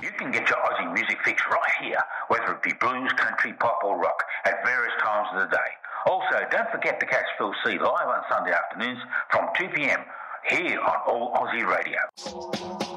You can get your Aussie music fix right here, whether it be blues, country, pop or rock, at various times of the day. Also, don't forget to catch Phil C live on Sunday afternoons from 2 p.m. here on All Aussie Radio.